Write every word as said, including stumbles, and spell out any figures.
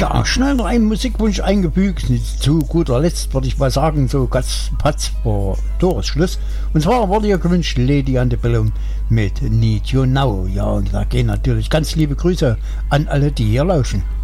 Ja, schnell noch einen Musikwunsch eingefügt. Zu guter Letzt würde ich mal sagen, so ganz patz vor Toresschluss. Und zwar wurde ja gewünscht Lady Antebellum mit Need You Now. Ja, und da gehen natürlich ganz liebe Grüße an alle, die hier lauschen.